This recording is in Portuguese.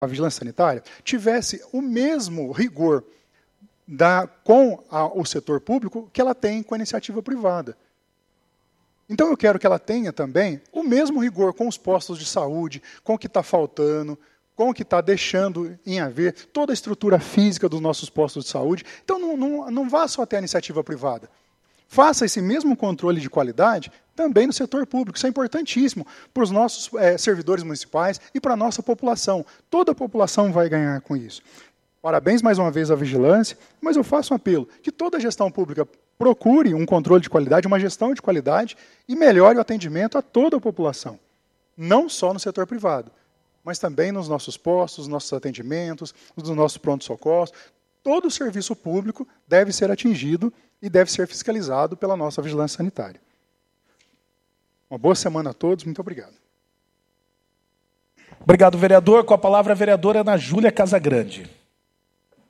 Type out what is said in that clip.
a vigilância sanitária, tivesse o mesmo rigor com o setor público que ela tem com a iniciativa privada. Então eu quero que ela tenha também o mesmo rigor com os postos de saúde, com o que está faltando, com o que está deixando em haver, toda a estrutura física dos nossos postos de saúde. Então não vá só até a iniciativa privada. Faça esse mesmo controle de qualidade também no setor público. Isso é importantíssimo para os nossos servidores municipais e para a nossa população. Toda a população vai ganhar com isso. Parabéns mais uma vez à vigilância, mas eu faço um apelo que toda a gestão pública procure um controle de qualidade, uma gestão de qualidade e melhore o atendimento a toda a população. Não só no setor privado, mas também nos nossos postos, nos nossos atendimentos, nos nossos pronto-socorros. Todo o serviço público deve ser atingido e deve ser fiscalizado pela nossa vigilância sanitária. Uma boa semana a todos, muito obrigado. Obrigado, vereador. Com a palavra, a vereadora Ana Júlia Casagrande.